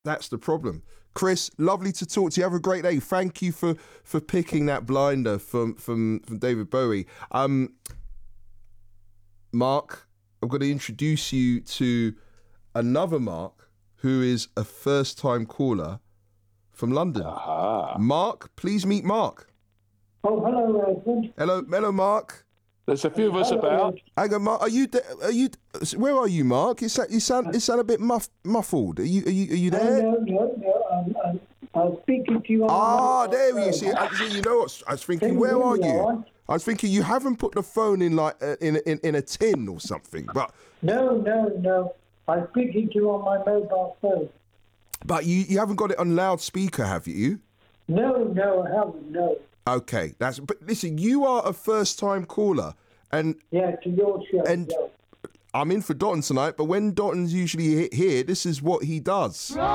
That's the problem. Chris, lovely to talk to you. Have a great day. Thank you for picking that blinder from David Bowie. Mark, I'm going to introduce you to another Mark who is a first-time caller from London. Mark, please meet Mark. Oh, hello, Edmund. Hello, Mark. There's a few of us about. Hang on, Mark. Are you? Where are you, Mark? You sound a bit muffled. Are you there? No. I'm speaking to you. There you see. You know what? I was thinking, where are you? I was thinking you haven't put the phone in like in a tin or something. But no. I'm speaking to you on my mobile phone. But you haven't got it on loudspeaker, have you? No, I haven't. No. Okay, but listen, you are a first-time caller, and yeah, to your show. And yeah. I'm in for Dotton tonight, but when Dotton's usually here, this is what he does.